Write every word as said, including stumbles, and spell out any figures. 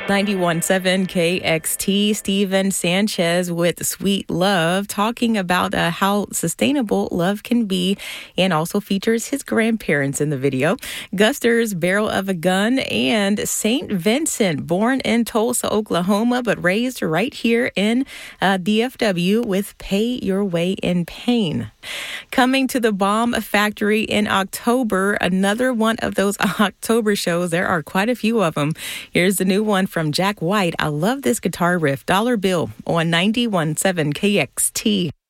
ninety-one point seven K X T, Steven Sanchez with Sweet Love, talking about uh, how sustainable love can be, and also features his grandparents in the video. Guster's Barrel of a Gun, and Saint Vincent, born in Tulsa, Oklahoma, but raised right here in uh, D F W with Pay Your Way in Pain. Coming to the Bomb Factory in October, another one of those October shows. There are quite a few of them. Here's the new one from Jack White. I love this guitar riff. Dollar Bill on ninety-one point seven K X T.